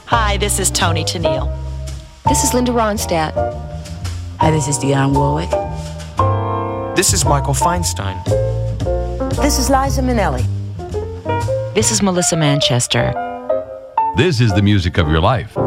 Hi, this is Tony Tennille. This is Linda Ronstadt. Hi, this is Dionne Warwick. This is Michael Feinstein. This is Liza Minnelli. This is Melissa Manchester. This is the music of your life.